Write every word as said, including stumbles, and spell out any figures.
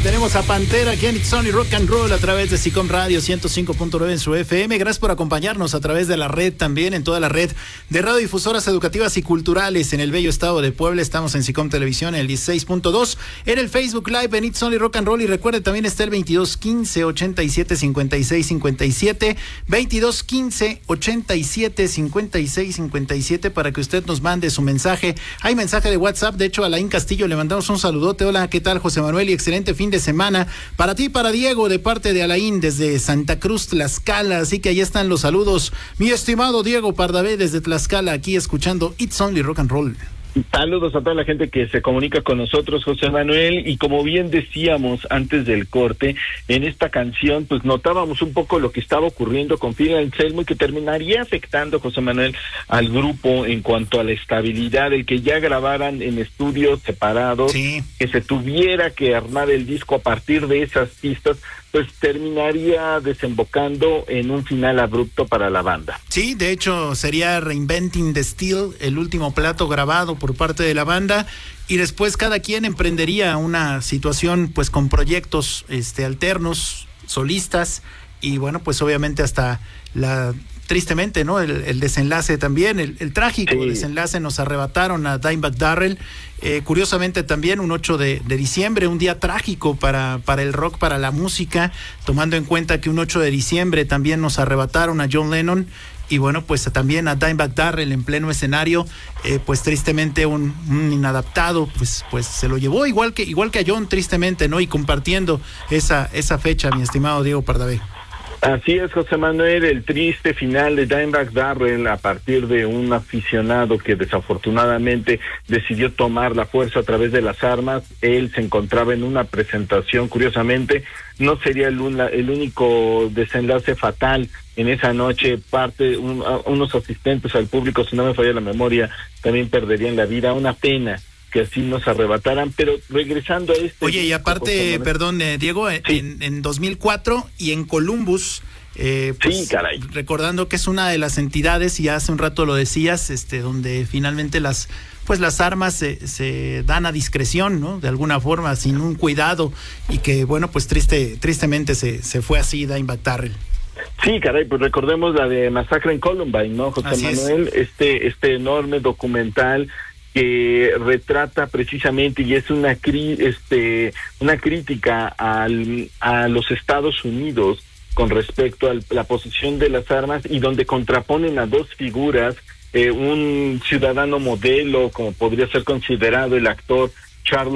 Tenemos a Pantera aquí en It's Only Rock and Roll a través de SICOM Radio ciento cinco punto nueve en su F M. Gracias por acompañarnos a través de la red también, en toda la red de radiodifusoras educativas y culturales en el bello estado de Puebla. Estamos en SICOM Televisión en el dieciséis punto dos, en el Facebook Live en It's Only Rock and Roll. Y recuerde, también está el veintidós quince ochenta y siete cincuenta y seis cincuenta y siete, veintidós quince ochenta y siete cincuenta y seis cincuenta y siete, para que usted nos mande su mensaje. Hay mensaje de WhatsApp, de hecho a Alain Castillo le mandamos un saludote. Hola, ¿qué tal, José Manuel? Y excelente fin de semana para ti y para Diego, de parte de Alain desde Santa Cruz, Tlaxcala. Así que ahí están los saludos, mi estimado Diego Pardavé desde Tlaxcala, aquí escuchando It's Only Rock and Roll. Saludos a toda la gente que se comunica con nosotros, José Manuel, y como bien decíamos antes del corte, en esta canción pues notábamos un poco lo que estaba ocurriendo con Phil Anselmo y que terminaría afectando, José Manuel, al grupo en cuanto a la estabilidad, el que ya grabaran en estudios separados, sí, que se tuviera que armar el disco a partir de esas pistas, pues terminaría desembocando en un final abrupto para la banda. Sí, de hecho sería Reinventing the Steel, el último plato grabado por parte de la banda, y después cada quien emprendería una situación pues con proyectos este alternos, solistas, y bueno, pues obviamente hasta la tristemente, ¿no? El, el desenlace también, el, el trágico sí. desenlace, nos arrebataron a Dimebag Darrell. Eh, curiosamente también un ocho de diciembre, un día trágico para, para el rock, para la música, tomando en cuenta que un ocho de diciembre también nos arrebataron a John Lennon. Y bueno, pues también a Dimebag Darrell en pleno escenario, eh, pues tristemente un, un inadaptado, pues pues se lo llevó, igual que igual que a John, tristemente, ¿no? Y compartiendo esa esa fecha, mi estimado Diego Pardavé. Así es, José Manuel, el triste final de Dimebag Darrell a partir de un aficionado que desafortunadamente decidió tomar la fuerza a través de las armas. Él se encontraba en una presentación, curiosamente, no sería el, una, el único desenlace fatal en esa noche. Parte, un, unos asistentes al público, si no me falla la memoria, también perderían la vida. Una pena que así nos arrebataran, pero regresando a este... Oye, y aparte, perdón, eh, Diego, sí. en, en dos mil cuatro y en Columbus, eh, pues, sí, caray. recordando que es una de las entidades, y hace un rato lo decías, este, donde finalmente las pues las armas se, se dan a discreción, ¿no? De alguna forma, sin un cuidado, y que, bueno, pues triste tristemente se, se fue así Dimebag Darrell. Sí, caray, pues recordemos la de Masacre en Columbine, ¿no, José así Manuel? Es. Este, este enorme documental que retrata precisamente y es una cri, este una crítica al, a los Estados Unidos con respecto a la posición de las armas, y donde contraponen a dos figuras, eh, un ciudadano modelo, como podría ser considerado el actor Charles